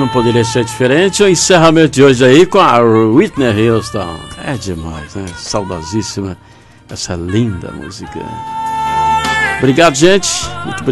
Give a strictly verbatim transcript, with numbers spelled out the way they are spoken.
não poderia ser diferente. O encerramento de hoje aí com a Whitney Houston. É demais, né? Saudosíssima essa linda música. Obrigado, gente. Muito obrigado.